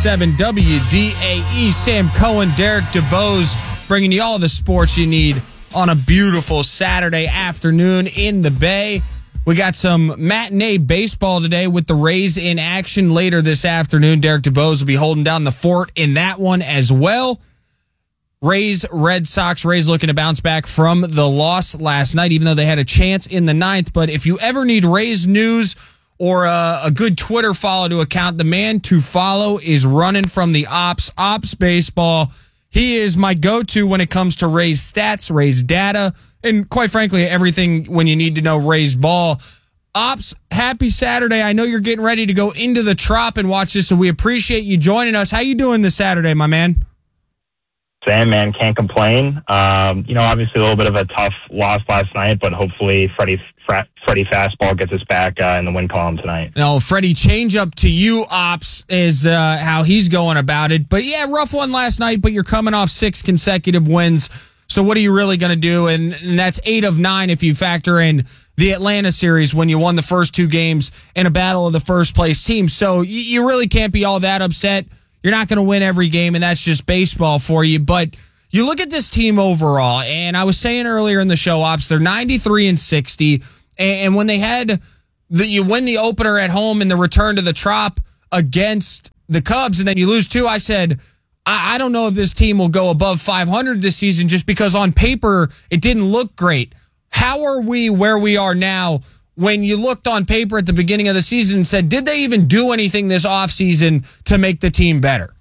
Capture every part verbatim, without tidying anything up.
seven W D A E. Sam Cohen, Derek DeBose, bringing you all the sports you need on a beautiful Saturday afternoon in the Bay. We got some matinee baseball today with the Rays in action later this afternoon. Derek DeBose will be holding down the fort in that one as well. Rays, Red Sox, Rays looking to bounce back from the loss last night, even though they had a chance in the ninth. But if you ever need Rays news or a, a good Twitter follow to account, the man to follow is running from the Ops, Ops Baseball. He is my go-to when it comes to Rays stats, Rays data, and quite frankly, everything when you need to know Rays ball. Ops, happy Saturday. I know you're getting ready to go into the Trop and watch this, so we appreciate you joining us. How you doing this Saturday, my man? Sam, man, can't complain. Um, you know, obviously a little bit of a tough loss last night, but hopefully Freddie Fra- Freddie Fastball gets us back uh, in the win column tonight. No, Freddie, change up to you, Ops, is uh, how he's going about it. But yeah, rough one last night, but you're coming off six consecutive wins. So what are you really going to do? And, and that's eight of nine if you factor in the Atlanta series when you won the first two games in a battle of the first place team. So you, you really can't be all that upset. You're not going to win every game, and that's just baseball for you. But you look at this team overall, and I was saying earlier in the show, Ops, they're ninety-three and sixty. And when they had the, you win the opener at home in the return to the Trop against the Cubs, and then you lose two, I said, I, I don't know if this team will go above five hundred this season just because on paper it didn't look great. How are we where we are now when you looked on paper at the beginning of the season and said, did they even do anything this offseason to make the team better?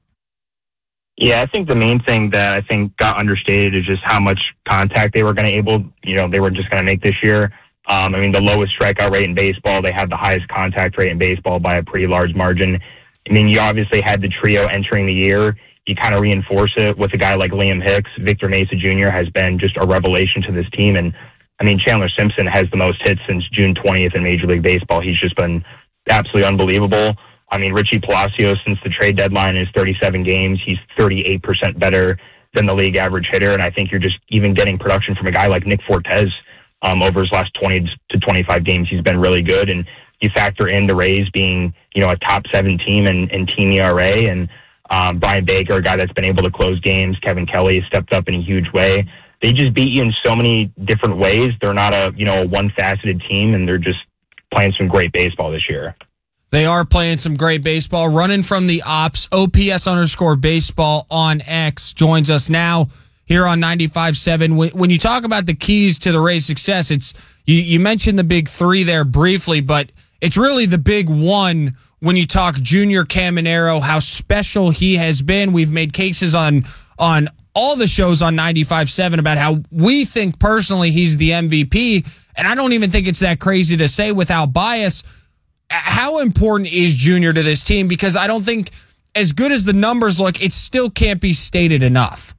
Yeah, I think the main thing that I think got understated is just how much contact they were going to able, you know, they were just going to make this year. Um, I mean, the lowest strikeout rate in baseball, they had the highest contact rate in baseball by a pretty large margin. I mean, you obviously had the trio entering the year. You kind of reinforce it with a guy like Liam Hicks. Victor Mesa Junior has been just a revelation to this team. And I mean, Chandler Simpson has the most hits since June twentieth in Major League Baseball. He's just been absolutely unbelievable. I mean, Richie Palacios, since the trade deadline, is thirty-seven games. He's thirty-eight percent better than the league average hitter. And I think you're just even getting production from a guy like Nick Fortes um, over his last twenty to twenty-five games. He's been really good. And you factor in the Rays being, you know, a top seven team in, in team E R A, and um, Brian Baker, a guy that's been able to close games. Kevin Kelly has stepped up in a huge way. They just beat you in so many different ways. They're not a, you know, a one-faceted team, and they're just playing some great baseball this year. They are playing some great baseball. Running from the Ops, O P S underscore baseball on X joins us now here on ninety-five point seven. When you talk about the keys to the Rays' success, it's you, you mentioned the big three there briefly, but it's really the big one when you talk Junior Caminero, how special he has been. We've made cases on on all the shows on ninety-five point seven about how we think personally he's the M V P, and I don't even think it's that crazy to say without bias. How important is Junior to this team? Because I don't think, as good as the numbers look, it still can't be stated enough.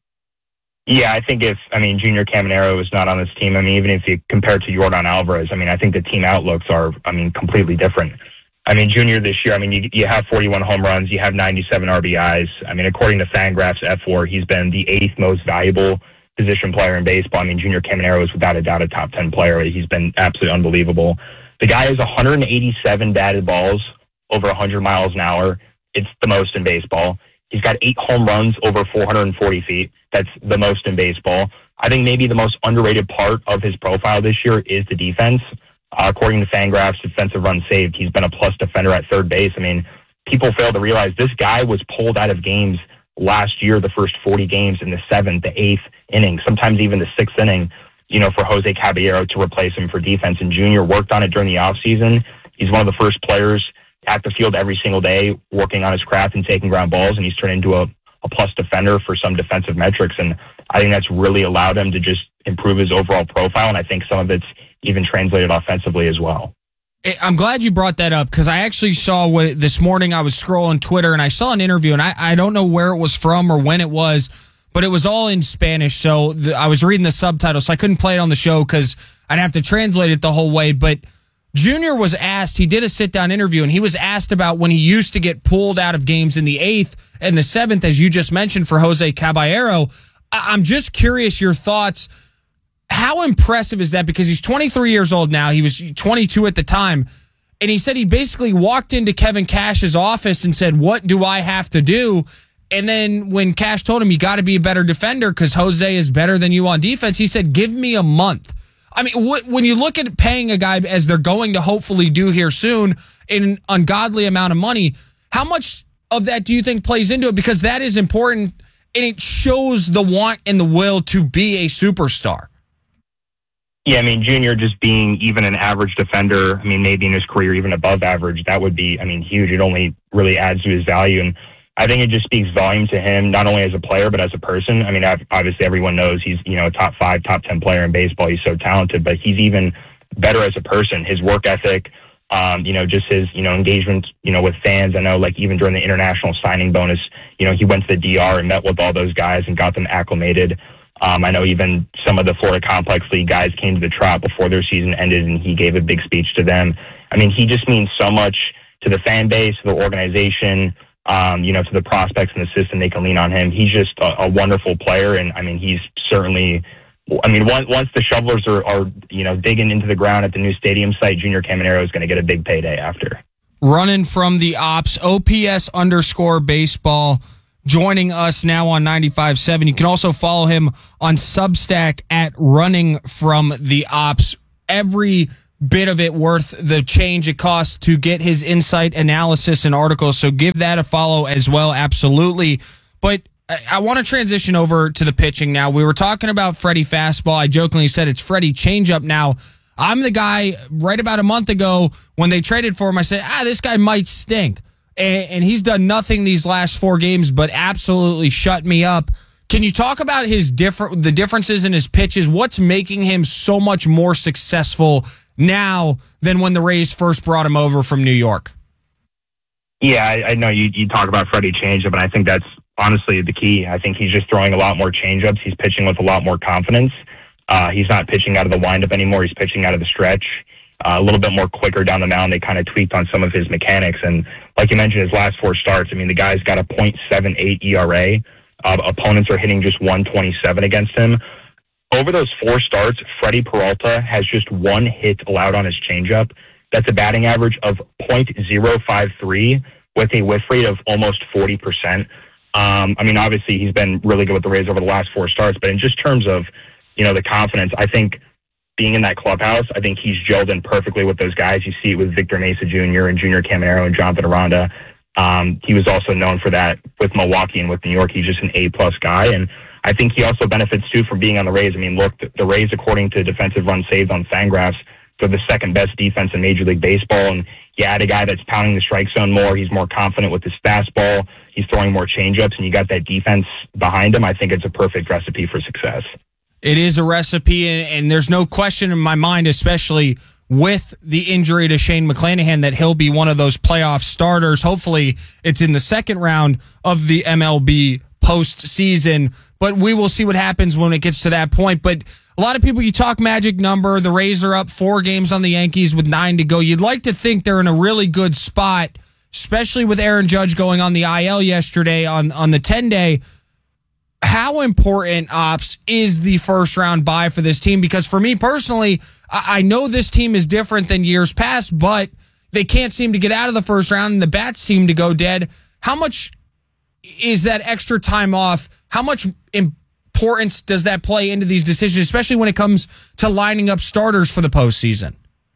Yeah, I think if, I mean, Junior Caminero is not on this team, I mean, even if you compare it to Yordan Alvarez, I mean, I think the team outlooks are, I mean, completely different. I mean, Junior this year, I mean, you, you have forty-one home runs, you have ninety-seven R B Is. I mean, according to Fangraphs F four, he's been the eighth most valuable position player in baseball. I mean, Junior Caminero is without a doubt a top ten player. He's been absolutely unbelievable. The guy has one hundred eighty-seven batted balls over one hundred miles an hour. It's the most in baseball. He's got eight home runs over four hundred forty feet. That's the most in baseball. I think maybe the most underrated part of his profile this year is the defense. Uh, according to Fangraphs defensive runs saved, he's been a plus defender at third base. I mean, people fail to realize this guy was pulled out of games last year, the first forty games in the seventh, the eighth inning, sometimes even the sixth inning, you know, for Jose Caballero to replace him for defense. And Junior worked on it during the offseason. He's one of the first players at the field every single day working on his craft and taking ground balls, and he's turned into a, a plus defender for some defensive metrics. And I think that's really allowed him to just improve his overall profile, and I think some of it's even translated offensively as well. I'm glad you brought that up, because I actually saw what this morning. I was scrolling Twitter and I saw an interview, and I, I don't know where it was from or when it was, but it was all in Spanish. So the, I was reading the subtitles, so I couldn't play it on the show because I'd have to translate it the whole way. But Junior was asked, he did a sit-down interview, and he was asked about when he used to get pulled out of games in the eighth and the seventh, as you just mentioned, for Jose Caballero. I, I'm just curious your thoughts. How impressive is that? Because he's twenty-three years old now. He was twenty-two at the time. And he said he basically walked into Kevin Cash's office and said, what do I have to do? And then when Cash told him, you got to be a better defender because Jose is better than you on defense, he said, give me a month. I mean, wh- when you look at paying a guy, as they're going to hopefully do here soon, an ungodly amount of money, how much of that do you think plays into it? Because that is important, and it shows the want and the will to be a superstar. Yeah, I mean, Junior just being even an average defender, I mean, maybe in his career even above average, that would be, I mean, huge. It only really adds to his value. And I think it just speaks volume to him, not only as a player, but as a person. I mean, obviously everyone knows he's, you know, a top five, top ten player in baseball. He's so talented, but he's even better as a person. His work ethic, um, you know, just his, you know, engagement, you know, with fans. I know, like, even during the international signing bonus, you know, he went to the D R and met with all those guys and got them acclimated. Um, I know even some of the Florida Complex League guys came to the Trop before their season ended, and he gave a big speech to them. I mean, he just means so much to the fan base, to the organization, um, you know, to the prospects in the system. They can lean on him. He's just a, a wonderful player, and I mean, he's certainly. I mean, once once the shovelers are, are you know digging into the ground at the new stadium site, Junior Caminero is going to get a big payday after. Running from the ops, O P S underscore baseball. Joining us now on ninety-five point seven. You can also follow him on Substack at Running From The Ops. Every bit of it worth the change it costs to get his insight, analysis, and articles. So give that a follow as well, absolutely. But I, I want to transition over to the pitching now. We were talking about Freddie fastball. I jokingly said it's Freddie changeup now. I'm the guy right about a month ago when they traded for him. I said, ah, this guy might stink. And he's done nothing these last four games but absolutely shut me up. Can you talk about his different the differences in his pitches? What's making him so much more successful now than when the Rays first brought him over from New York? Yeah, I, I know you, you talk about Freddie changeup, and I think that's honestly the key. I think he's just throwing a lot more changeups. He's pitching with a lot more confidence. Uh, he's not pitching out of the windup anymore. He's pitching out of the stretch. Uh, a little bit more quicker down the mound. They kind of tweaked on some of his mechanics. And like you mentioned, his last four starts, I mean, the guy's got a point seven eight E R A. Uh, opponents are hitting just one twenty-seven against him. Over those four starts, Freddie Peralta has just one hit allowed on his changeup. That's a batting average of point zero five three with a whiff rate of almost forty percent. Um, I mean, obviously, he's been really good with the Rays over the last four starts, but in just terms of, you know, the confidence, I think being in that clubhouse, I think he's gelled in perfectly with those guys. You see it with Victor Mesa Junior and Junior Caminero and Jonathan Aranda. Um, he was also known for that with Milwaukee and with New York. He's just an A-plus guy. And I think he also benefits, too, from being on the Rays. I mean, look, the Rays, according to defensive runs saved on Fangraphs, they're the second-best defense in Major League Baseball. And you add a guy that's pounding the strike zone more. He's more confident with his fastball. He's throwing more changeups, and you got that defense behind him. I think it's a perfect recipe for success. It is a recipe, and, and there's no question in my mind, especially with the injury to Shane McClanahan, that he'll be one of those playoff starters. Hopefully, it's in the second round of the M L B postseason, but we will see what happens when it gets to that point. But a lot of people, you talk magic number, the Rays are up four games on the Yankees with nine to go. You'd like to think they're in a really good spot, especially with Aaron Judge going on the I L yesterday on, on the ten-day. How important, Ops, is the first round bye for this team? Because for me personally, I know this team is different than years past, but they can't seem to get out of the first round and the bats seem to go dead. How much is that extra time off? How much importance does that play into these decisions, especially when it comes to lining up starters for the postseason?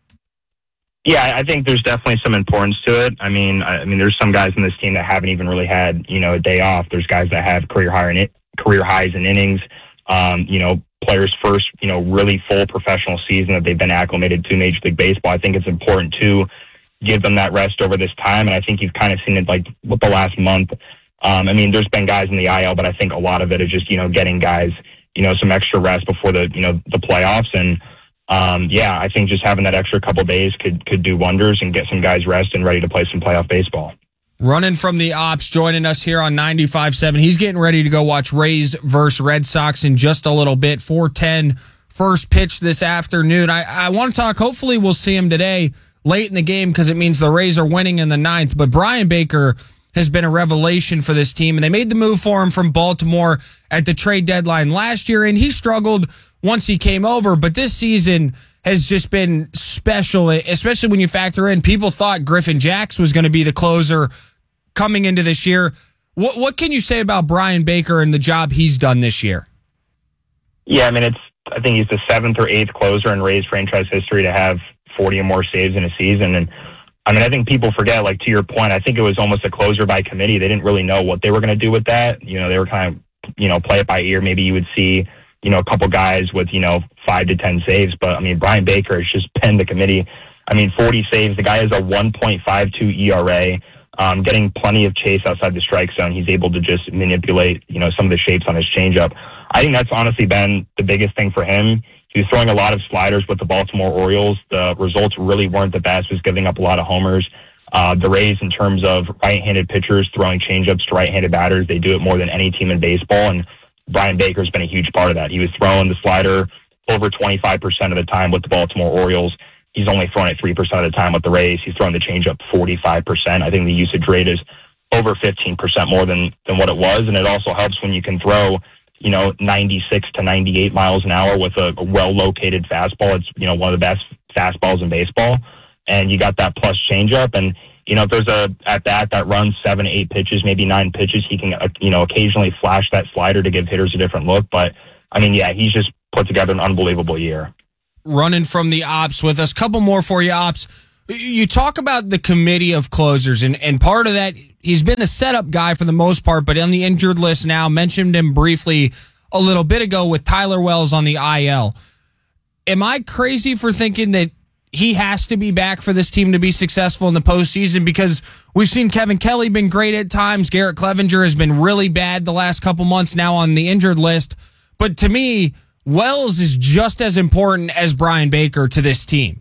Yeah, I think there's definitely some importance to it. I mean, I mean, there's some guys in this team that haven't even really had, you know, a day off. There's guys that have career high in it. career highs in innings, um, you know, players' first, you know, really full professional season that they've been acclimated to Major League Baseball. I think it's important to give them that rest over this time, and I think you've kind of seen it like with the last month. Um, I mean, there's been guys in the I L, but I think a lot of it is just, you know, getting guys, you know, some extra rest before the, you know, the playoffs. And, um, yeah, I think just having that extra couple days could, could do wonders and get some guys rest and ready to play some playoff baseball. Running from the Ops, joining us here on ninety-five point seven. He's getting ready to go watch Rays versus Red Sox in just a little bit. four ten, first pitch this afternoon. I, I want to talk, hopefully we'll see him today late in the game because it means the Rays are winning in the ninth. But Brian Baker has been a revelation for this team, and they made the move for him from Baltimore at the trade deadline last year, and he struggled once he came over. But this season has just been special, especially when you factor in people thought Griffin Jax was going to be the closer coming into this year. What what can you say about Brian Baker and the job he's done this year? Yeah, I mean, it's I think he's the seventh or eighth closer in Rays franchise history to have forty or more saves in a season. And I mean, I think people forget, like to your point, I think it was almost a closer by committee. They didn't really know what they were going to do with that. You know, they were kind of, you know, play it by ear. Maybe you would see, you know, a couple guys with, you know, five to ten saves. But I mean, Brian Baker has just been the committee. I mean, forty saves. The guy has a one point five two E R A, um, getting plenty of chase outside the strike zone. He's able to just manipulate, you know, some of the shapes on his changeup. I think that's honestly been the biggest thing for him. He was throwing a lot of sliders with the Baltimore Orioles. The results really weren't the best. He was giving up a lot of homers. Uh, the Rays, in terms of right-handed pitchers throwing changeups to right-handed batters, they do it more than any team in baseball, and Brian Baker's been a huge part of that. He was throwing the slider over twenty-five percent of the time with the Baltimore Orioles. He's only throwing it three percent of the time with the Rays. He's throwing the changeup forty-five percent. I think the usage rate is over fifteen percent more than, than what it was, and it also helps when you can throw, you know, ninety-six to ninety-eight miles an hour with a, a well-located fastball. It's, you know, one of the best fastballs in baseball. And you got that plus changeup. And, you know, if there's a at-bat that runs seven, eight pitches, maybe nine pitches, he can, uh, you know, occasionally flash that slider to give hitters a different look. But, I mean, yeah, he's just put together an unbelievable year. Running from the Ops with us. Couple more for you, Ops. You talk about the committee of closers, and, and part of that, he's been the setup guy for the most part, but on the injured list now, mentioned him briefly a little bit ago with Tyler Wells on the I L. Am I crazy for thinking that he has to be back for this team to be successful in the postseason? Because we've seen Kevin Kelly been great at times. Garrett Clevenger has been really bad the last couple months now on the injured list. But to me, Wells is just as important as Brian Baker to this team.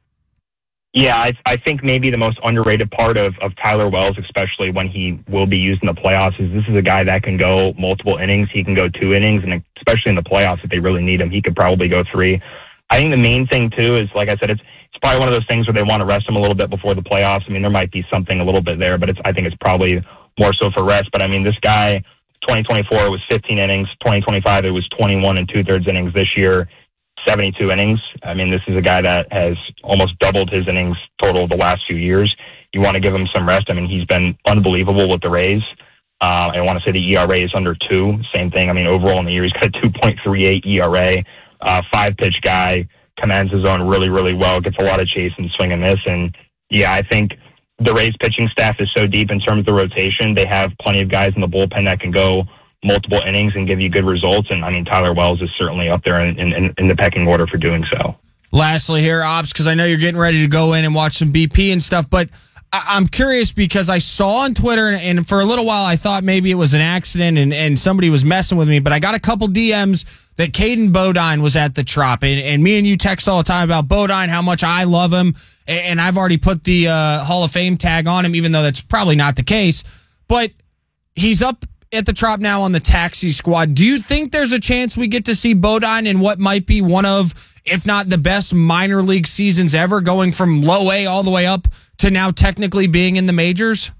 Yeah, I, I think maybe the most underrated part of, of Tyler Wells, especially when he will be used in the playoffs, is this is a guy that can go multiple innings. He can go two innings, and especially in the playoffs, if they really need him, he could probably go three. I think the main thing, too, is, like I said, it's it's probably one of those things where they want to rest him a little bit before the playoffs. I mean, there might be something a little bit there, but it's I think it's probably more so for rest. But, I mean, this guy, twenty twenty-four, it was fifteen innings. twenty twenty-five, it was twenty-one and two-thirds innings. This year, seventy-two innings. I mean, this is a guy that has almost doubled his innings total the last few years. You want to give him some rest. I mean, he's been unbelievable with the Rays. Uh, I want to say the E R A is under two. Same thing. I mean, overall in the year, he's got a two point three eight E R A. Uh, five-pitch guy, commands his zone really, really well, gets a lot of chase and swing and miss. And, yeah, I think the Rays pitching staff is so deep in terms of the rotation. They have plenty of guys in the bullpen that can go multiple innings and give you good results. And, I mean, Tyler Wells is certainly up there in, in, in the pecking order for doing so. Lastly here, Ops, because I know you're getting ready to go in and watch some B P and stuff, but I- I'm curious because I saw on Twitter, and, and for a little while I thought maybe it was an accident and, and somebody was messing with me, but I got a couple D Ms that Caden Bodine was at the Trop, and, and me and you text all the time about Bodine, how much I love him, and, and I've already put the uh, Hall of Fame tag on him, even though that's probably not the case, but he's up at the Trop now on the taxi squad. Do you think there's a chance we get to see Bodine in what might be one of, if not the best minor league seasons ever, going from low A all the way up to now technically being in the majors?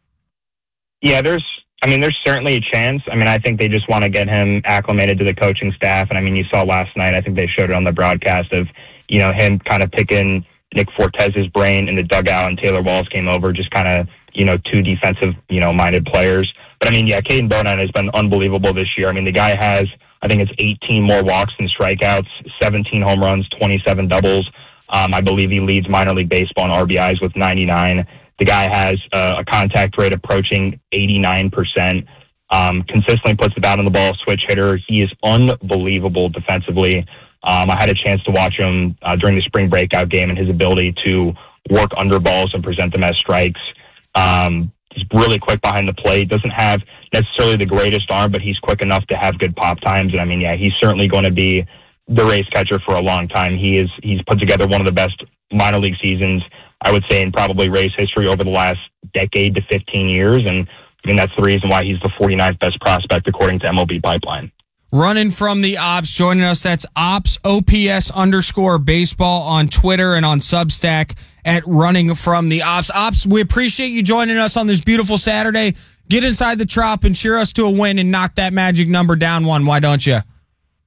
Yeah, there's, I mean, there's certainly a chance. I mean, I think they just want to get him acclimated to the coaching staff. And I mean, you saw last night, I think they showed it on the broadcast of, you know, him kind of picking Nick Fortez's brain in the dugout, and Taylor Walls came over, just kind of, you know, two defensive, you know, minded players. But I mean, yeah, Caden Bodine has been unbelievable this year. I mean, the guy has, I think it's eighteen more walks than strikeouts, seventeen home runs, twenty-seven doubles. Um, I believe he leads minor league baseball in R B Is with ninety-nine. The guy has uh, a contact rate approaching eighty-nine percent. Um, consistently puts the bat on the ball, switch hitter. He is unbelievable defensively. Um, I had a chance to watch him uh, during the spring breakout game, and his ability to work under balls and present them as strikes. Um, he's really quick behind the plate. Doesn't have necessarily the greatest arm, but he's quick enough to have good pop times. And I mean, yeah, he's certainly going to be the Rays catcher for a long time. He is, he's put together one of the best minor league seasons, I would say, in probably Rays history over the last decade to fifteen years. And I mean, that's the reason why he's the forty-ninth best prospect according to M L B Pipeline. Running from the Ops, joining us. That's Ops, O P S underscore baseball on Twitter and on Substack at Running from the Ops. Ops, we appreciate you joining us on this beautiful Saturday. Get inside the Trop and cheer us to a win and knock that magic number down one. Why don't you?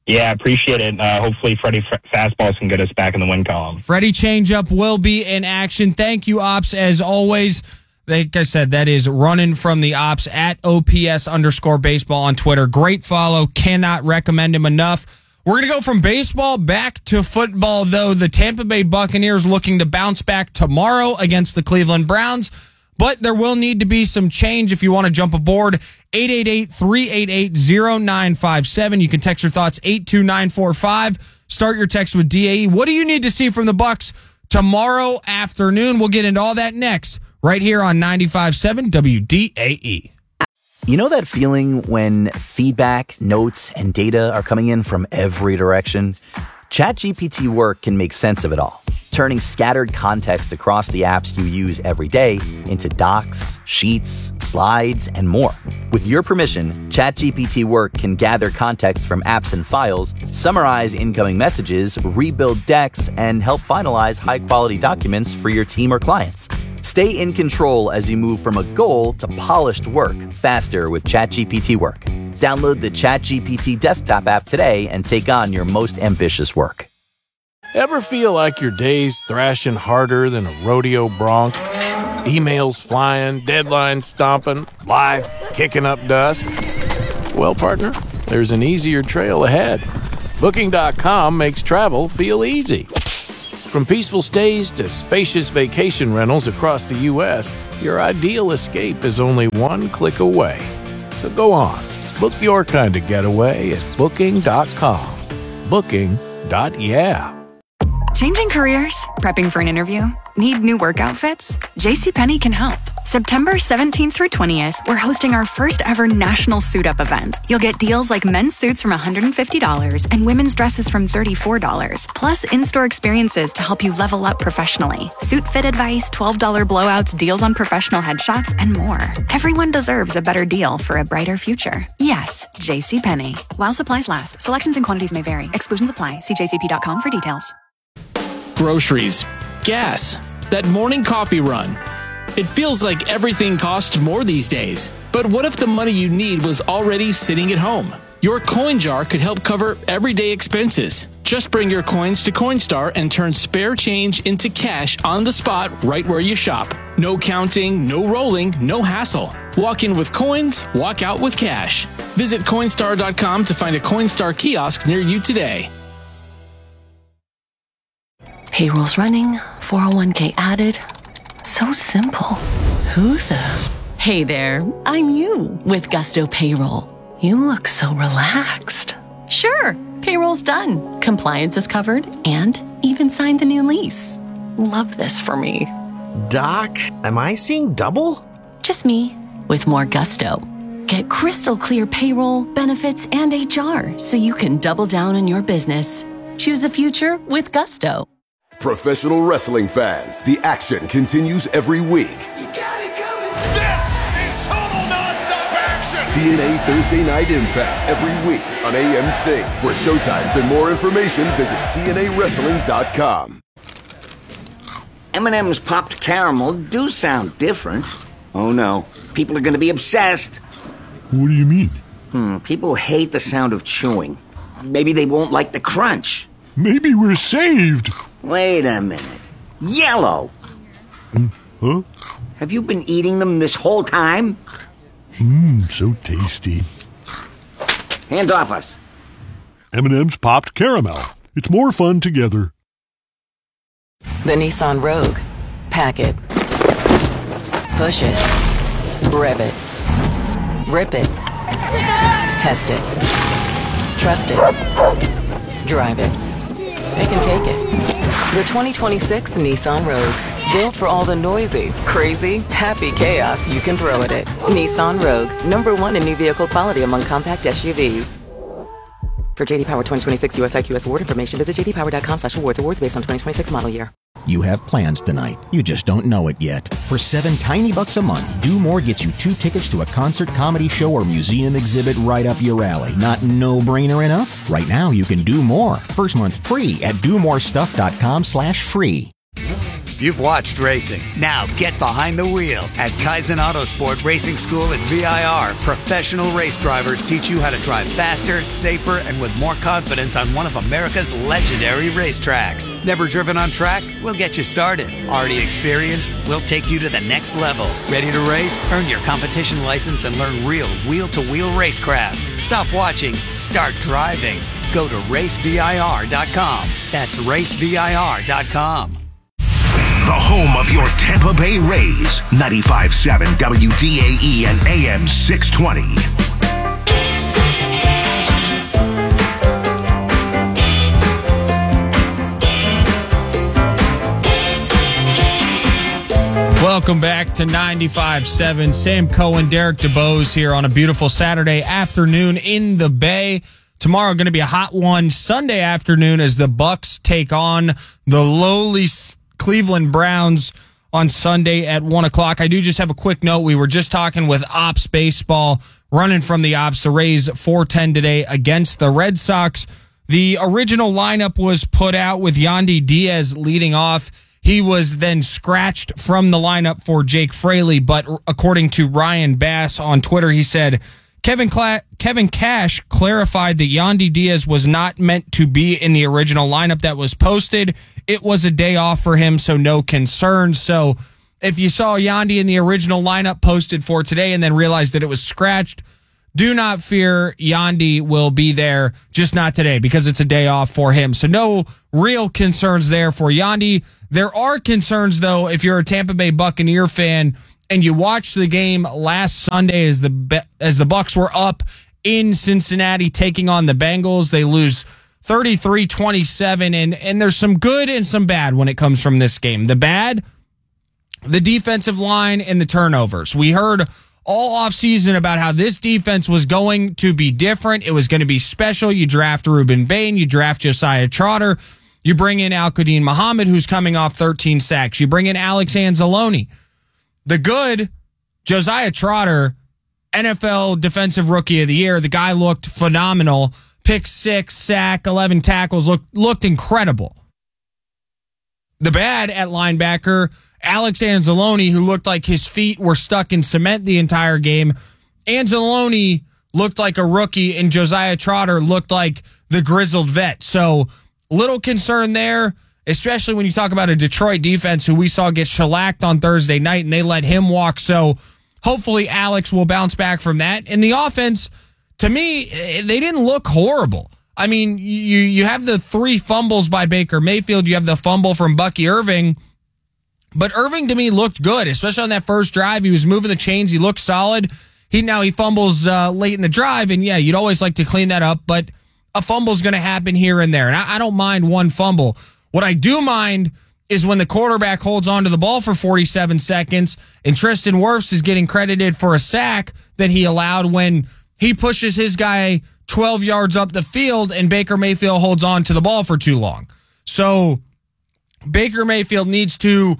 Yeah, appreciate it. Uh, hopefully Freddie F- fastballs can get us back in the win column. Freddie changeup will be in action. Thank you, Ops, as always. Like I said, that is running from the Ops at O P S underscore baseball on Twitter. Great follow. Cannot recommend him enough. We're going to go from baseball back to football, though. The Tampa Bay Buccaneers looking to bounce back tomorrow against the Cleveland Browns. But there will need to be some change if you want to jump aboard. eight eight eight, three eight eight, zero nine five seven. You can text your thoughts eight two nine four five. Start your text with D A E. What do you need to see from the Bucs tomorrow afternoon? We'll get into all that next right here on ninety-five point seven W D A E. You know that feeling when feedback, notes, and data are coming in from every direction? ChatGPT Work can make sense of it all, turning scattered context across the apps you use every day into docs, sheets, slides, and more. With your permission, ChatGPT Work can gather context from apps and files, summarize incoming messages, rebuild decks, and help finalize high-quality documents for your team or clients. Stay in control as you move from a goal to polished work faster with ChatGPT Work. Download the ChatGPT desktop app today and take on your most ambitious work. Ever feel like your day's thrashing harder than a rodeo bronc? Emails flying, deadlines stomping, life kicking up dust? Well, partner, there's an easier trail ahead. Booking dot com makes travel feel easy. From peaceful stays to spacious vacation rentals across the U S, your ideal escape is only one click away. So go on, book your kind of getaway at Booking dot com. Booking. Yeah. Changing careers? Prepping for an interview? Need new work outfits? JCPenney can help. September seventeenth through twentieth, we're hosting our first ever national suit up event. You'll get deals like men's suits from one hundred fifty dollars and women's dresses from thirty-four dollars, plus in-store experiences to help you level up professionally. Suit fit advice, twelve dollars blowouts, deals on professional headshots, and more. Everyone deserves a better deal for a brighter future. Yes, JCPenney. While supplies last, selections and quantities may vary. Exclusions apply. See j c p dot com for details. Groceries, gas, that morning coffee run. It feels like everything costs more these days. But what if the money you need was already sitting at home? Your coin jar could help cover everyday expenses. Just bring your coins to Coinstar and turn spare change into cash on the spot right where you shop. No counting, no rolling, no hassle. Walk in with coins, walk out with cash. Visit Coinstar dot com to find a Coinstar kiosk near you today. Payroll's running, four oh one k added. So simple. Who the? Hey there, I'm you with Gusto Payroll. You look so relaxed. Sure, payroll's done. Compliance is covered and even signed the new lease. Love this for me. Doc, am I seeing double? Just me with more gusto. Get crystal clear payroll, benefits, and H R so you can double down on your business. Choose a future with Gusto. Professional wrestling fans, the action continues every week. You got it coming. This is total nonstop action. T N A Thursday Night Impact every week on A M C. For showtimes and more information, visit T N A wrestling dot com. M and M's popped caramel do sound different. Oh no, people are going to be obsessed. What do you mean? Hmm, people hate the sound of chewing. Maybe they won't like the crunch. Maybe we're saved. Wait a minute. Yellow. Mm, huh? Have you been eating them this whole time? Mmm, so tasty. Hands off us. M and M's popped caramel. It's more fun together. The Nissan Rogue. Pack it. Push it. Rev it. Rip it. Test it. Trust it. Drive it. They can take it. The twenty twenty-six Nissan Rogue. Built for all the noisy, crazy, happy chaos you can throw at it. Nissan Rogue. Number one in new vehicle quality among compact S U Vs. For J D Power twenty twenty-six U S I Q S award information, visit j d power dot com slash awards. Awards based on twenty twenty-six model year. You have plans tonight. You just don't know it yet. For seven tiny bucks a month, Do More gets you two tickets to a concert, comedy show, or museum exhibit right up your alley. Not no-brainer enough? Right now, you can do more. First month free at do more stuff dot com slash free. You've watched racing. Now get behind the wheel. At Kaizen Autosport Racing School at V I R, professional race drivers teach you how to drive faster, safer, and with more confidence on one of America's legendary racetracks. Never driven on track? We'll get you started. Already experienced? We'll take you to the next level. Ready to race? Earn your competition license and learn real wheel-to-wheel racecraft. Stop watching. Start driving. Go to race V I R dot com. That's race V I R dot com. The home of your Tampa Bay Rays, ninety-five point seven W D A E and A M six twenty. Welcome back to ninety-five point seven. Sam Cohen, Derek DeBose here on a beautiful Saturday afternoon in the Bay. Tomorrow going to be a hot one. Sunday afternoon as the Bucks take on the lowly Cleveland Browns on Sunday at one o'clock. I do just have a quick note. We were just talking with Ops Baseball, running from the Ops. The Rays four ten today against the Red Sox. The original lineup was put out with Yandy Diaz leading off. He was then scratched from the lineup for Jake Fraley, but according to Ryan Bass on Twitter, he said Kevin Cla- Kevin Cash clarified that Yandy Diaz was not meant to be in the original lineup that was posted. It was a day off for him, so no concerns. So if you saw Yandy in the original lineup posted for today and then realized that it was scratched, do not fear. Yandy will be there, just not today because it's a day off for him. So no real concerns there for Yandy. There are concerns, though, if you're a Tampa Bay Buccaneer fan and you watched the game last Sunday as the as the Bucs were up in Cincinnati taking on the Bengals. They lose thirty-three twenty-seven, and, and there's some good and some bad when it comes from this game. The bad, the defensive line and the turnovers. We heard all offseason about how this defense was going to be different. It was going to be special. You draft Reuben Bain. You draft Josiah Trotter. You bring in Al-Qadim Muhammad, who's coming off thirteen sacks. You bring in Alex Anzalone. The good, Josiah Trotter, N F L Defensive Rookie of the Year. The guy looked phenomenal. Pick six, sack, eleven tackles, looked, looked incredible. The bad at linebacker, Alex Anzalone, who looked like his feet were stuck in cement the entire game. Anzalone looked like a rookie, and Josiah Trotter looked like the grizzled vet. So little concern there, especially when you talk about a Detroit defense who we saw get shellacked on Thursday night, and they let him walk. So hopefully Alex will bounce back from that. And the offense, to me, they didn't look horrible. I mean, you you have the three fumbles by Baker Mayfield. You have the fumble from Bucky Irving. But Irving, to me, looked good, especially on that first drive. He was moving the chains. He looked solid. He Now he fumbles uh, late in the drive, and yeah, you'd always like to clean that up, but a fumble's going to happen here and there. And I, I don't mind one fumble. What I do mind is when the quarterback holds onto the ball for forty-seven seconds and Tristan Wirfs is getting credited for a sack that he allowed when he pushes his guy twelve yards up the field and Baker Mayfield holds on to the ball for too long. So Baker Mayfield needs to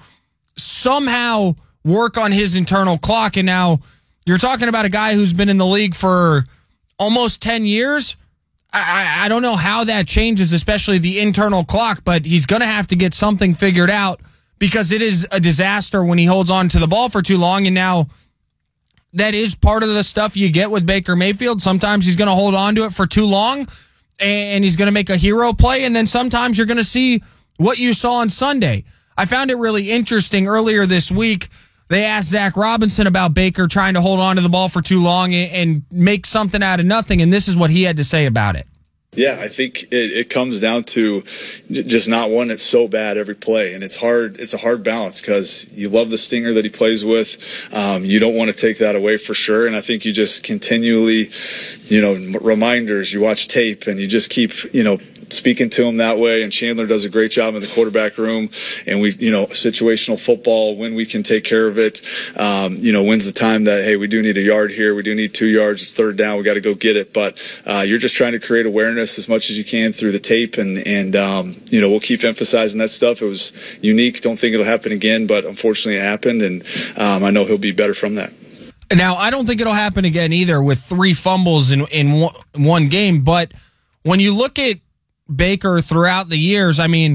somehow work on his internal clock. And now you're talking about a guy who's been in the league for almost ten years. I, I don't know how that changes, especially the internal clock, but he's going to have to get something figured out because it is a disaster when he holds on to the ball for too long. And now that is part of the stuff you get with Baker Mayfield. Sometimes he's going to hold on to it for too long and he's going to make a hero play. And then sometimes you're going to see what you saw on Sunday. I found it really interesting earlier this week. They asked Zach Robinson about Baker trying to hold on to the ball for too long and make something out of nothing, and this is what he had to say about it. Yeah, I think it, it comes down to just not wanting it so bad every play, and it's hard. It's a hard balance because you love the stinger that he plays with. Um, you don't want to take that away for sure, and I think you just continually, you know, reminders. You watch tape, and you just keep, you know, speaking to him that way. And Chandler does a great job in the quarterback room. And we, you know, situational football, when we can take care of it, um, you know, when's the time that, hey, we do need a yard here. We do need two yards. It's third down. We got to go get it. But uh, you're just trying to create awareness as much as you can through the tape. And, and um, you know, we'll keep emphasizing that stuff. It was unique. Don't think it'll happen again, but unfortunately it happened. And um, I know he'll be better from that. Now, I don't think it'll happen again either with three fumbles in, in one game. But when you look at Baker throughout the years, I mean,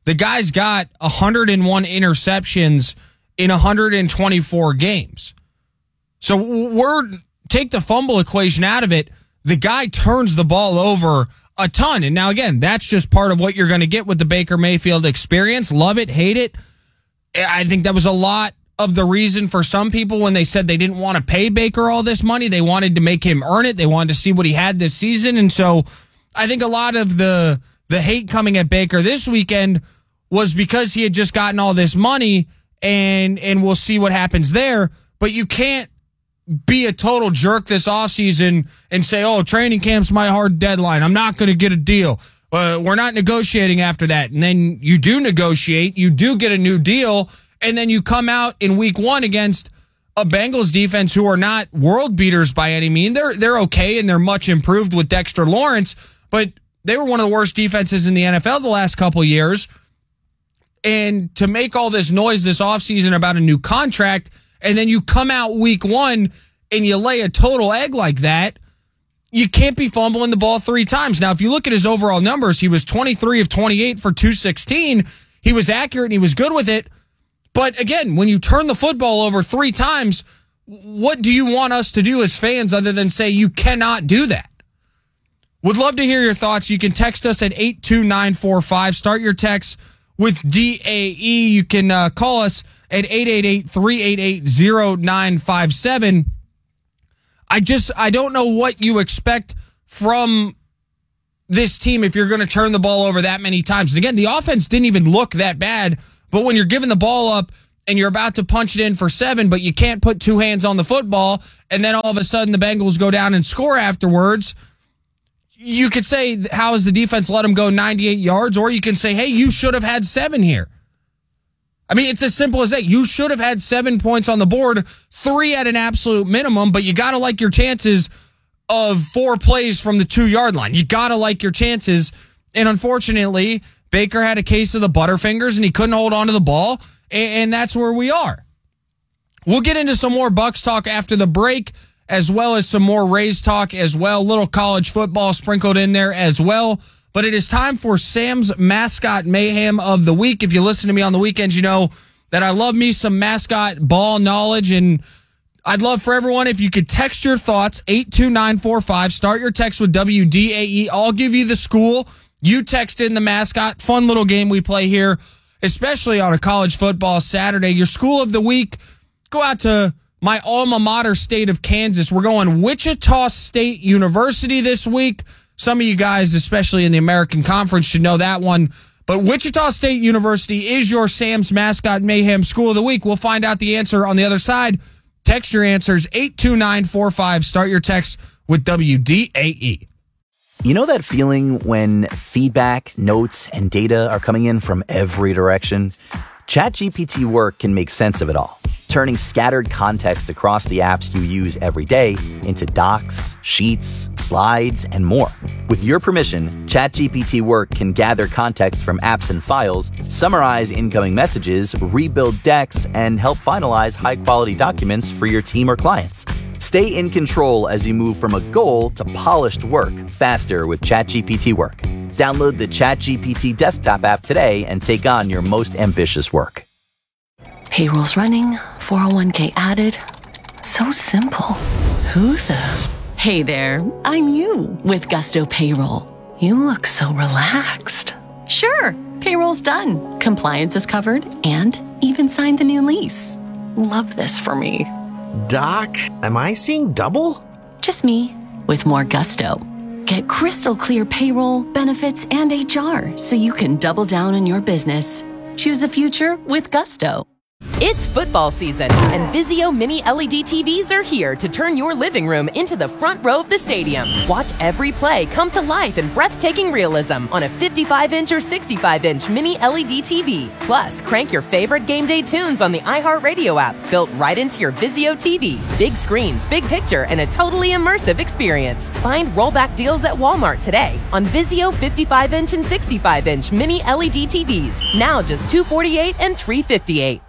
The guy's got one hundred one interceptions in one hundred twenty-four games. So we're take the fumble equation out of it. The guy turns the ball over a ton. And now, again, that's just part of what you're going to get with the Baker Mayfield experience. Love it, hate it. I think that was a lot of the reason for some people when they said they didn't want to pay Baker all this money. They wanted to make him earn it. They wanted to see what he had this season. And so I think a lot of the the hate coming at Baker this weekend was because he had just gotten all this money, and and we'll see what happens there. But you can't be a total jerk this offseason and say, oh, training camp's my hard deadline. I'm not going to get a deal. Uh, we're not negotiating after that. And then you do negotiate. You do get a new deal. And then you come out in week one against a Bengals defense who are not world beaters by any means. They're, they're okay, and they're much improved with Dexter Lawrence. But they were one of the worst defenses in the N F L the last couple of years. And to make all this noise this offseason about a new contract, and then you come out week one and you lay a total egg like that, you can't be fumbling the ball three times. Now, if you look at his overall numbers, he was twenty-three of twenty-eight for two sixteen. He was accurate and he was good with it. But again, when you turn the football over three times, what do you want us to do as fans other than say you cannot do that? Would love to hear your thoughts. You can text us at eight two nine four five. Start your text with D A E. You can uh, call us at eight eight eight, three eight eight, zero nine five seven. I just, I don't know what you expect from this team if you're going to turn the ball over that many times. And again, the offense didn't even look that bad, but when you're giving the ball up and you're about to punch it in for seven, but you can't put two hands on the football, and then all of a sudden the Bengals go down and score afterwards, you could say, how has the defense let them go ninety-eight yards? Or you can say, hey, you should have had seven here. I mean, it's as simple as that. You should have had seven points on the board, three at an absolute minimum, but you got to like your chances of four plays from the two-yard line. You got to like your chances. And unfortunately, Baker had a case of the butterfingers, and he couldn't hold on to the ball, and that's where we are. We'll get into some more Bucs talk after the break, as well as some more Rays talk as well. Little college football sprinkled in there as well. But it is time for Sam's Mascot Mayhem of the Week. If you listen to me on the weekends, you know that I love me some mascot ball knowledge, and I'd love for everyone if you could text your thoughts, eight two nine four five. Start your text with W D A E. I'll give you the school. You text in the mascot. Fun little game we play here, especially on a college football Saturday. Your school of the week, go out to my alma mater state of Kansas. We're going Wichita State University this week. Some of you guys, especially in the American Conference, should know that one. But Wichita State University is your Sam's Mascot Mayhem School of the Week. We'll find out the answer on the other side. Text your answers, eight two nine four five. Start your text with W D A E. You know that feeling when feedback, notes, and data are coming in from every direction? ChatGPT Work can make sense of it all, turning scattered context across the apps you use every day into docs, sheets, slides, and more. With your permission, ChatGPT Work can gather context from apps and files, summarize incoming messages, rebuild decks, and help finalize high-quality documents for your team or clients. Stay in control as you move from a goal to polished work faster with ChatGPT Work. Download the ChatGPT desktop app today and take on your most ambitious work. Payroll's running, four oh one k added. So simple. Who the? Hey there, I'm you with Gusto Payroll. You look so relaxed. Sure, payroll's done, compliance is covered, and even signed the new lease. Love this for me. Doc, am I seeing double? Just me, with more gusto. Get crystal clear payroll, benefits, and H R so you can double down on your business. Choose a future with gusto. It's football season, and Vizio Mini L E D T Vs are here to turn your living room into the front row of the stadium. Watch every play come to life in breathtaking realism on a fifty-five inch or sixty-five inch Mini L E D T V. Plus, crank your favorite game day tunes on the iHeartRadio app, built right into your Vizio T V. Big screens, big picture, and a totally immersive experience. Find rollback deals at Walmart today on Vizio fifty-five inch and sixty-five inch Mini L E D T Vs. Now just two hundred forty-eight dollars and three hundred fifty-eight dollars.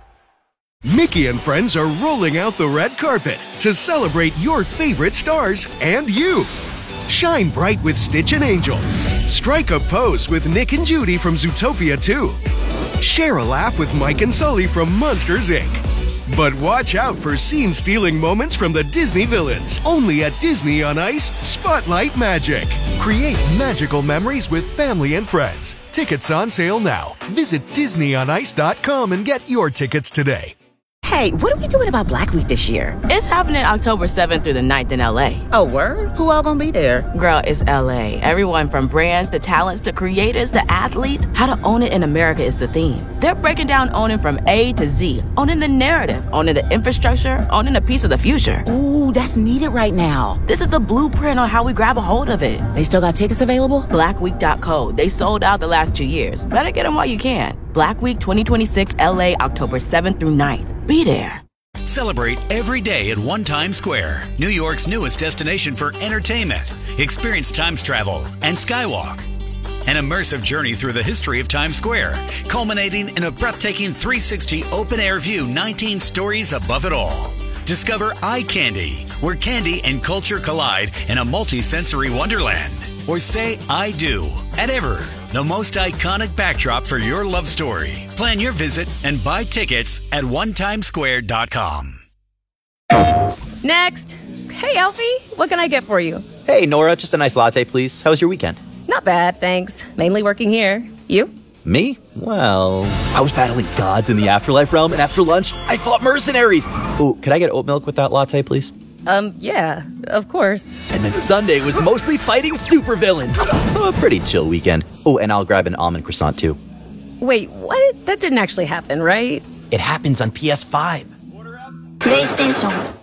Mickey and friends are rolling out the red carpet to celebrate your favorite stars and you. Shine bright with Stitch and Angel. Strike a pose with Nick and Judy from Zootopia two. Share a laugh with Mike and Sully from Monsters, Incorporated. But watch out for scene-stealing moments from the Disney villains. Only at Disney on Ice Spotlight Magic. Create magical memories with family and friends. Tickets on sale now. Visit disney on ice dot com and get your tickets today. Hey, what are we doing about Black Week this year? It's happening October seventh through the ninth in L A. Oh, word? Who all gonna be there? Girl, it's L A. Everyone from brands to talents to creators to athletes. How to own it in America is the theme. They're breaking down owning from A to Z. Owning the narrative, owning the infrastructure, owning a piece of the future. Ooh, that's needed right now. This is the blueprint on how we grab a hold of it. They still got tickets available? black week dot co. They sold out the last two years. Better get them while you can. Black Week twenty twenty-six L A, October seventh through ninth. Be there. Celebrate every day at One Times Square, New York's newest destination for entertainment. Experience Times travel and Skywalk. An immersive journey through the history of Times Square, culminating in a breathtaking three sixty open-air view, nineteen stories above it all. Discover Eye Candy, where candy and culture collide in a multi-sensory wonderland. Or say I do at Ever, the most iconic backdrop for your love story. Plan your visit and buy tickets at one times square dot com. Next. Hey, Alfie, what can I get for you? Hey, Nora, just a nice latte, please. How was your weekend? Not bad, thanks. Mainly working here. You? Me? Well, I was battling gods in the afterlife realm, and after lunch, I fought mercenaries. Ooh, could I get oat milk with that latte, please? Um, yeah, of course. And then Sunday was mostly fighting supervillains. So a pretty chill weekend. Oh, and I'll grab an almond croissant, too. Wait, what? That didn't actually happen, right? It happens on P S five. PlayStation.